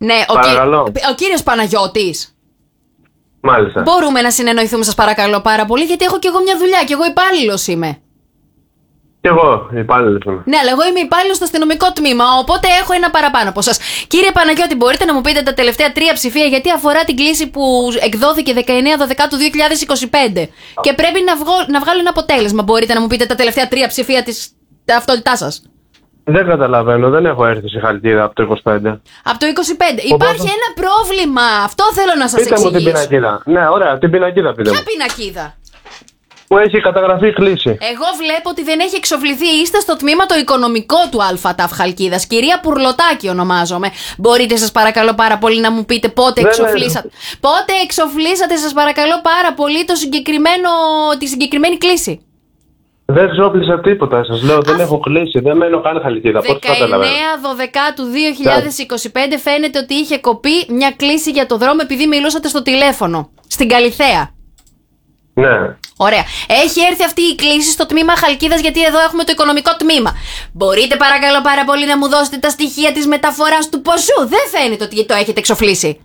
Ναι, ο κύριος Παναγιώτης. Μάλιστα. Μπορούμε να συνεννοηθούμε, σας παρακαλώ πάρα πολύ, γιατί έχω κι εγώ μια δουλειά, κι εγώ υπάλληλος είμαι. Κι εγώ υπάλληλος είμαι. Ναι, αλλά εγώ είμαι υπάλληλος στο αστυνομικό τμήμα, οπότε έχω ένα παραπάνω από σας. Κύριε Παναγιώτη, μπορείτε να μου πείτε τα τελευταία 3 ψηφία, γιατί αφορά την κλήση που εκδόθηκε 19/12 του 2025 και πρέπει να βγάλω ένα αποτέλεσμα. Μπορείτε να μου πείτε τα τελευταία 3 ψηφία της ταυτότητάς σας? Δεν καταλαβαίνω, δεν έχω έρθει σε Χαλκίδα από το 25. Από το 25. Υπάρχει ένα πρόβλημα. Αυτό θέλω να σας εξηγήσω. Πείτε μου την πινακίδα. Ναι, ωραία, την πινακίδα πείτε μου. Ποια πινακίδα? Που έχει καταγραφεί κλήση. Εγώ βλέπω ότι δεν έχει εξοφληθεί. Είστε στο τμήμα το οικονομικό του ΑΤΑΦ Χαλκίδας. Κυρία Πουρλωτάκη ονομάζομαι. Μπορείτε σας παρακαλώ πάρα πολύ να μου πείτε πότε εξοφλήσατε? Πότε εξοφλήσατε σας παρακαλώ πάρα πολύ τη συγκεκριμένη κλήση? Δεν εξόπλησα τίποτα, σας λέω, δεν έχω κλείσει, δεν μένω καν Χαλκίδα. 19/12 του 2025 φαίνεται ότι είχε κοπεί μια κλήση για το δρόμο επειδή μιλούσατε στο τηλέφωνο. Στην Καλιθέα. Ναι. Ωραία. Έχει έρθει αυτή η κλήση στο τμήμα Χαλκίδας, γιατί εδώ έχουμε το οικονομικό τμήμα. Μπορείτε παρακαλώ πάρα πολύ να μου δώσετε τα στοιχεία της μεταφοράς του ποσού? Δεν φαίνεται ότι το έχετε εξοφλήσει.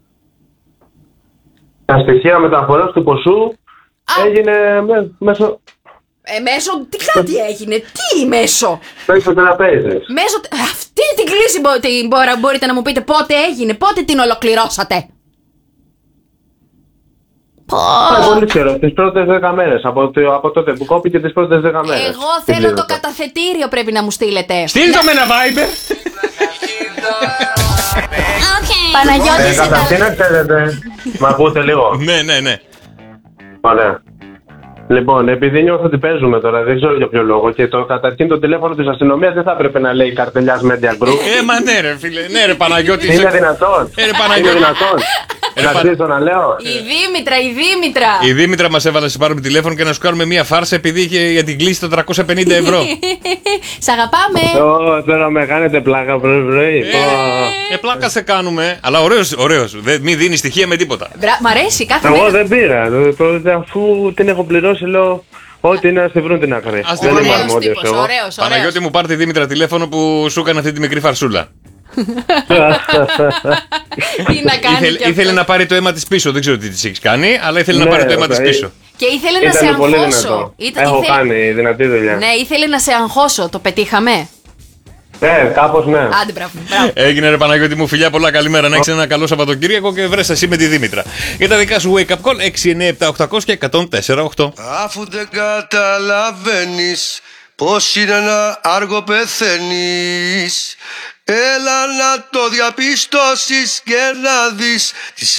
Τα στοιχεία μεταφοράς του ποσού έγινε μέσω... Μέσω, τι έγινε, τι μέσω? Μέσω τραπέζες. Μέσω, αυτή την κλήση μπορείτε να μου πείτε πότε έγινε, πότε την ολοκληρώσατε? Πολύ καιρό, τις πρώτες 10 μέρες, από τότε που κόπηκε τις πρώτες 10 μέρες. Εγώ θέλω το καταθετήριο, πρέπει να μου στείλετε. Στείλτε με ένα Viber. Παναγιώτη, καταρχήν να ξέρετε, μ' ακούτε λίγο? Ναι. Ωραία. Λοιπόν, επειδή νιώθω ότι παίζουμε τώρα, δεν ξέρω για ποιο λόγο, και καταρχήν το τηλέφωνο της αστυνομίας δεν θα έπρεπε να λέει Καρτελιάς Media Group. Μα ναι ρε φίλε, ναι ρε Παναγιώτη. Είναι δυνατόν? Είναι δυνατόν? Να αρχίσω να λέω. Η Η Δήμητρα μας έβαλε σε πάρουμε τηλέφωνο και να σου κάνουμε μια φάρσα επειδή είχε για την κλήση 450 ευρώ. Σ' αγαπάμε. Τώρα με κάνετε πλάκα πρωί. Πλάκα σε κάνουμε. Αλλά ωραίος. Μην δίνει στοιχεία με τίποτα. Μ' αρέσει κάθε Εγώ δεν πήρα. Αφού την έχω πληρώσει, λέω ό,τι είναι να στη βρουν την άκρη. Δεν είμαι αρμόδιος εγώ. Παναγιώτη μου, πάρ' τη Δήμητρα τηλέφωνο που σου έκανε αυτή τη μικρή φαρσούλα. Τι να κάνει? Ήθελε να πάρει το αίμα της πίσω. Δεν ξέρω τι της έχεις κάνει, αλλά ήθελε να πάρει το αίμα της πίσω. Και ήθελε να σε αγχώσω. Έχω κάνει δυνατή δουλειά. Ναι, ήθελε να σε αγχώσω. Το πετύχαμε. Κάπως ναι. Άντε, μπράβο. Έγινε ρε Παναγιώτη μου, φιλιά πολλά, καλημέρα. Να έχεις ένα καλό Σαββατοκύριακο και βρες εσύ με τη Δήμητρα. Για τα δικά σου wake up call 697 800 και 104,8. Αφού δεν καταλαβαίνεις πως είναι να άργο πεθαίνεις, έλα να το διαπιστώσεις και να δεις